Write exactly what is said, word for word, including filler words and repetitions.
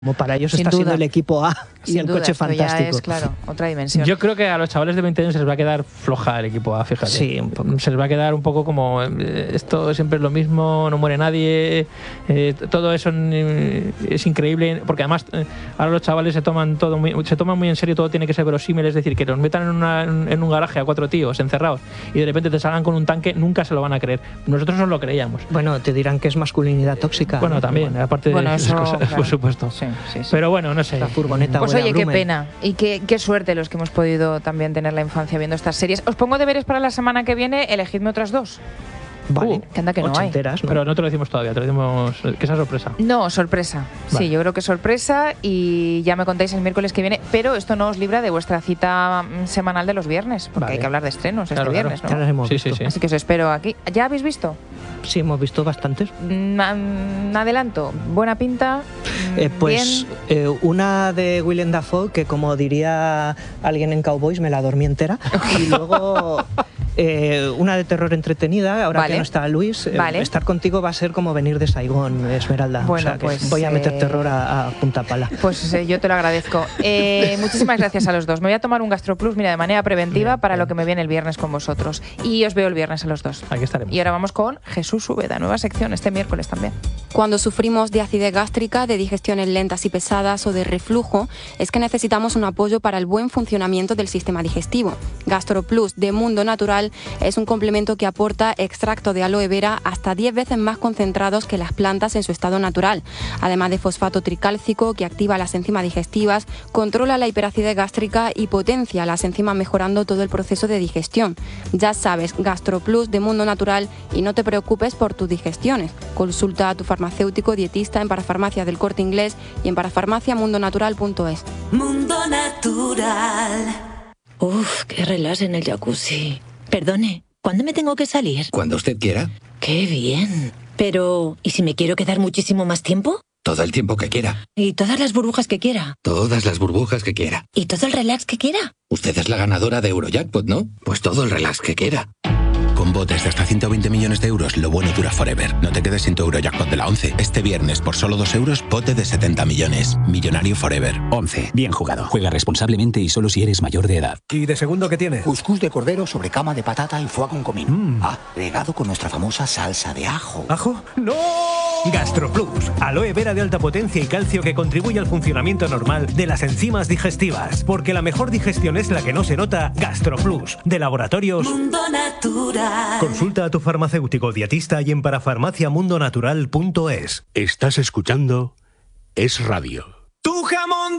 Como para ellos Sin está duda. siendo el equipo A y Sin el duda, coche esto fantástico. Ya es, claro, otra dimensión. Yo creo que a los chavales de veinte años se les va a quedar floja el equipo A, fíjate. Sí, un poco. Se les va a quedar un poco como eh, esto siempre es lo mismo, no muere nadie, eh, todo eso eh, es increíble, porque además eh, ahora los chavales se toman todo muy, se toman muy en serio, todo tiene que ser verosímil, es decir, que los metan en, una, en un garaje a cuatro tíos encerrados y de repente te salgan con un tanque, nunca se lo van a creer. Nosotros nos lo creíamos. Bueno, te dirán que es masculinidad tóxica. Bueno, ¿no? también, Bueno, aparte Bueno, de eso, esas cosas, claro. por supuesto. Sí, sí, sí. Pero bueno, no sé. la furgoneta Pues huele a oye, qué Blumen. pena y qué, qué suerte los que hemos podido también tener la infancia viendo estas series. Os pongo deberes para la semana que viene, elegidme otras dos. Vale. Uh, que anda que no hay. Ochenteras, ¿no? Pero no te lo decimos todavía, te lo decimos que esa sorpresa. No, sorpresa. Vale. Sí, yo creo que sorpresa y ya me contáis el miércoles que viene, pero esto no os libra de vuestra cita mm, semanal de los viernes, porque Vale. hay que hablar de estrenos Claro, este claro. viernes, ¿no? Ya las hemos Sí, visto. sí, sí. Así que os espero aquí. ¿Ya habéis visto? Sí, hemos visto bastantes. Mm, mm, adelanto. Buena pinta. mm, Eh, pues bien. eh, una de Willem Dafoe, que como diría alguien en Cowboys, me la dormí entera. Y luego eh, una de terror entretenida, ahora Vale. que no está Luis. eh, Vale. Estar contigo va a ser como venir de Saigón, Esmeralda. Bueno, o sea, que pues, voy a meter eh, terror a, a punta pala. Pues eh, yo te lo agradezco. Eh, muchísimas gracias a los dos. Me voy a tomar un GastroPlus, mira, de manera preventiva Bien, para bien. lo que me viene el viernes con vosotros. Y os veo el viernes a los dos. Aquí estaremos. Y ahora vamos con Jesús Úbeda, nueva sección este miércoles también. Cuando sufrimos de acidez gástrica, de digestiones lentas y pesadas o de reflujo, es que necesitamos un apoyo para el buen funcionamiento del sistema digestivo. GastroPlus de Mundo Natural es un complemento que aporta extracto de aloe vera hasta diez veces más concentrados que las plantas en su estado natural, además de fosfato tricálcico que activa las enzimas digestivas, controla la hiperacidez gástrica y potencia las enzimas mejorando todo el proceso de digestión. Ya sabes, GastroPlus de Mundo Natural y no te preocupes por tus digestiones. Consulta a tu farmacéutico dietista en Parafarmacia del Corte Inglés y en parafarmacia mundo natural punto es. Mundo Natural. Uf, qué relax en el jacuzzi. Perdone, ¿cuándo me tengo que salir? Cuando usted quiera, ¡Qué bien! Pero, ¿y si me quiero quedar muchísimo más tiempo? todo el tiempo que quiera, ¿Y todas las burbujas que quiera? todas las burbujas que quiera. ¿Y todo el relax que quiera? Usted es la ganadora de Eurojackpot, ¿no? Pues todo el relax que quiera. Con botes de hasta ciento veinte millones de euros, lo bueno dura forever. No te quedes sin tu Eurojackpot de la once. Este viernes, por solo dos euros, bote de setenta millones. Millonario forever. once. Bien jugado. Juega responsablemente y solo si eres mayor de edad. ¿Y de segundo qué tiene? Cuscús de cordero sobre cama de patata y foie con comino. Mm. Ah, regado con nuestra famosa salsa de ajo. ¿Ajo? ¡No! GastroPlus, aloe vera de alta potencia y calcio que contribuye al funcionamiento normal de las enzimas digestivas. Porque la mejor digestión es la que no se nota. GastroPlus, de Laboratorios Mundo Natural. Consulta a tu farmacéutico dietista y en parafarmacia mundo natural punto es. Estás escuchando Es Radio. ¡Tu jamón